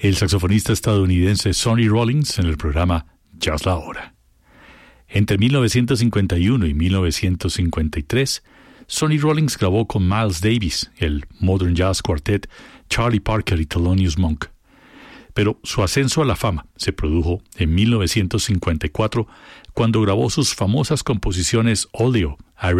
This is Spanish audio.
el saxofonista estadounidense Sonny Rollins en el programa Jazz La Hora. Entre 1951 y 1953, Sonny Rollins grabó con Miles Davis, el Modern Jazz Quartet, Charlie Parker y Thelonious Monk. Pero su ascenso a la fama se produjo en 1954 cuando grabó sus famosas composiciones Oleo,